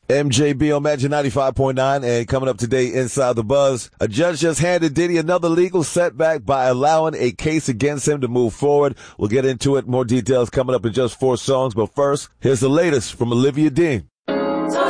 MJB on Magic 95.9, and coming up today inside the Buzz, a judge just handed Diddy another legal setback by allowing a case against him to move forward. We'll get into it. More details coming up in just 4 songs, but first, here's the latest from Olivia Dean.